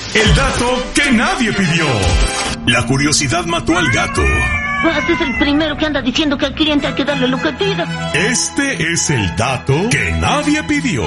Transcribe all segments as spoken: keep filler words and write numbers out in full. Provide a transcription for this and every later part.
El dato que nadie pidió. La curiosidad mató al gato. Este es el primero que anda diciendo que al cliente hay que darle lo que pida. Este es el dato que nadie pidió.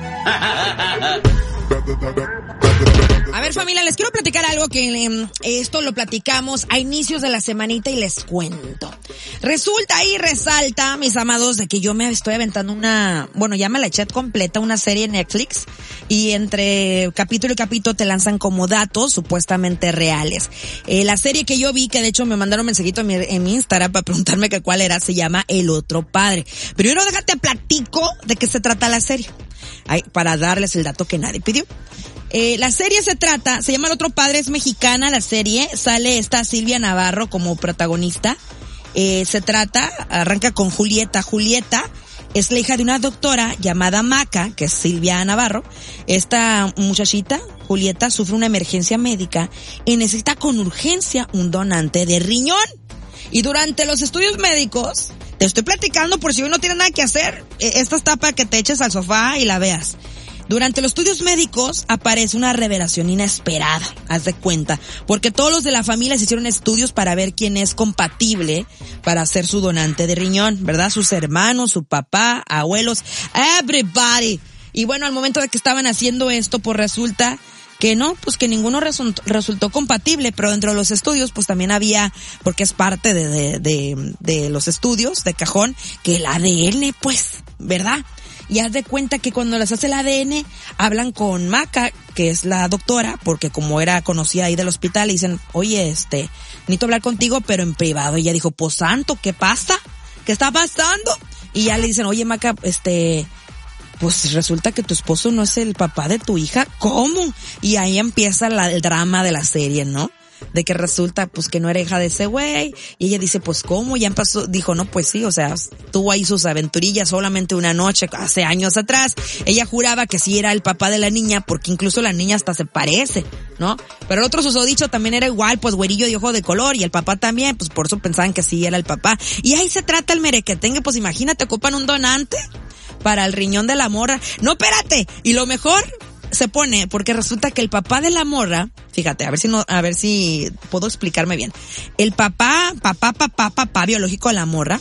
A ver, familia, les quiero platicar algo que eh, esto lo platicamos a inicios de la semanita y les cuento. Resulta y resalta, mis amados, de que yo me estoy aventando una, bueno, ya me la eché completa, una serie en Netflix, y entre capítulo y capítulo te lanzan como datos supuestamente reales. Eh, la serie que yo vi, que de hecho me mandaron un mensajito en mi, en mi Instagram para preguntarme que cuál era, se llama El Otro Padre. Primero déjate platico de qué se trata la serie, ay, para darles el dato que nadie pidió. Eh, la serie se trata, se llama El Otro Padre, es mexicana la serie, sale esta Silvia Navarro como protagonista. Eh, se trata, arranca con Julieta. Julieta es la hija de una doctora llamada Maca, que es Silvia Navarro. Esta muchachita, Julieta, sufre una emergencia médica y necesita con urgencia un donante de riñón. Y durante los estudios médicos, te estoy platicando por si hoy no tienes nada que hacer, esta está para que te eches al sofá y la veas. Durante los estudios médicos aparece una revelación inesperada, haz de cuenta, porque todos los de la familia se hicieron estudios para ver quién es compatible para ser su donante de riñón, ¿verdad? Sus hermanos, su papá, abuelos, everybody. Y bueno, al momento de que estaban haciendo esto, pues resulta que no, pues que ninguno resultó, resultó compatible, pero dentro de los estudios pues también había, porque es parte de, de, de, de los estudios de cajón, que el A D N, pues, ¿verdad? Y haz de cuenta que cuando les hace el A D N, hablan con Maca, que es la doctora, porque como era conocida ahí del hospital, le dicen, oye, este, necesito hablar contigo, pero en privado. Y ella dijo, pues santo, ¿qué pasa? ¿Qué está pasando? Y ya le dicen, oye, Maca, este, pues resulta que tu esposo no es el papá de tu hija. ¿Cómo? Y ahí empieza la, el drama de la serie, ¿no? De que resulta pues que no era hija de ese güey, y ella dice pues cómo, ya empezó, dijo no pues sí, o sea, tuvo ahí sus aventurillas solamente una noche hace años atrás. Ella juraba que sí era el papá de la niña, porque incluso la niña hasta se parece, ¿no? Pero el otro susodicho también era igual, pues güerillo de ojo de color, y el papá también, pues por eso pensaban que sí era el papá. Y ahí se trata el merequetengue, pues imagínate, ocupan un donante para el riñón de la morra. No, espérate, y lo mejor se pone, porque resulta que el papá de la morra, fíjate, a ver si no, a ver si puedo explicarme bien. El papá, papá, papá, papá biológico de la morra,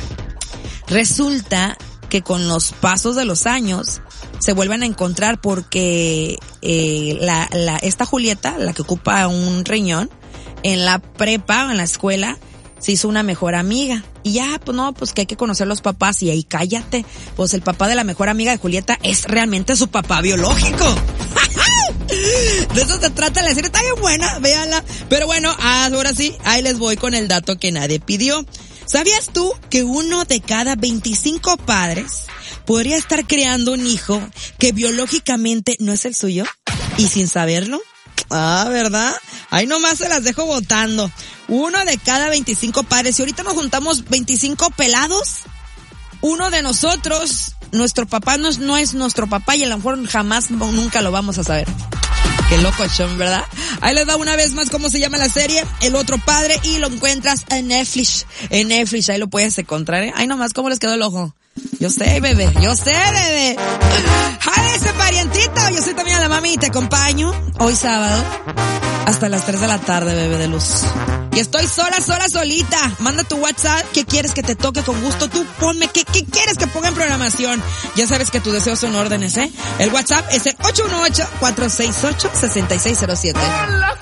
resulta que con los pasos de los años se vuelven a encontrar porque eh, la, la, esta Julieta, la que ocupa un riñón, en la prepa o en la escuela, se hizo una mejor amiga. Y ya, pues no, pues que hay que conocer los papás. Y ahí cállate, pues el papá de la mejor amiga de Julieta es realmente su papá biológico. De eso se trata la serie, está bien buena, véanla. Pero bueno, ahora sí, ahí les voy con el dato que nadie pidió. ¿Sabías tú que uno de cada veinticinco padres podría estar creando un hijo que biológicamente no es el suyo? Y sin saberlo. Ah, ¿verdad? Ahí nomás se las dejo votando. Uno de cada veinticinco padres. Si ahorita nos juntamos veinticinco pelados, uno de nosotros, nuestro papá no es, no es nuestro papá, y a lo mejor jamás, nunca lo vamos a saber. Qué loco, Sean, ¿verdad? Ahí les da una vez más cómo se llama la serie, El Otro Padre, y lo encuentras en Netflix. En Netflix, ahí lo puedes encontrar, ¿eh? Ahí nomás, ¿cómo les quedó el ojo? Yo sé, bebé, yo sé, bebé. ¡Jale ese parientito! Yo soy también la mami y te acompaño hoy sábado hasta las tres de la tarde, bebé de luz. Y estoy sola, sola, solita. Manda tu WhatsApp, ¿qué quieres que te toque con gusto? Tú ponme, ¿qué, qué quieres que ponga en programación? Ya sabes que tus deseos son órdenes, ¿eh? El WhatsApp es el ocho uno ocho, cuatro seis ocho, seis seis cero siete.